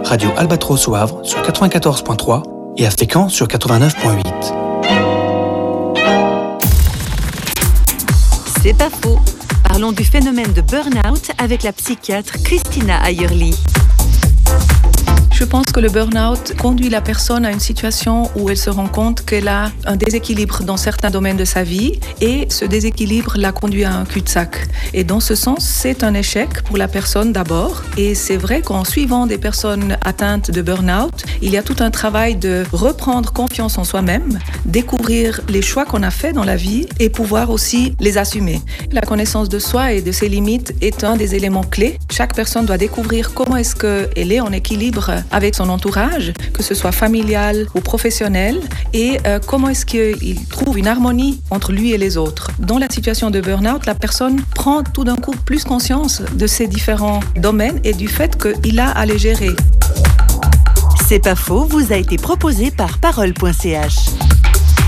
Radio Albatros au Havre sur 94.3 et à Fécamp sur 89.8. C'est pas faux. Parlons du phénomène de burn-out avec la psychiatre Christina Ayerly. Je pense que le burn-out conduit la personne à une situation où elle se rend compte qu'elle a un déséquilibre dans certains domaines de sa vie et ce déséquilibre la conduit à un cul-de-sac. Et dans ce sens, c'est un échec pour la personne d'abord. Et c'est vrai qu'en suivant des personnes atteintes de burn-out, il y a tout un travail de reprendre confiance en soi-même, découvrir les choix qu'on a faits dans la vie et pouvoir aussi les assumer. La connaissance de soi et de ses limites est un des éléments clés. Chaque personne doit découvrir comment est-ce qu'elle est en équilibre avec son entourage, que ce soit familial ou professionnel, et comment est-ce qu'il trouve une harmonie entre lui et les autres. Dans la situation de burn-out, la personne prend tout d'un coup plus conscience de ces différents domaines et du fait qu'il a à les gérer. C'est pas faux, vous a été proposé par parole.ch.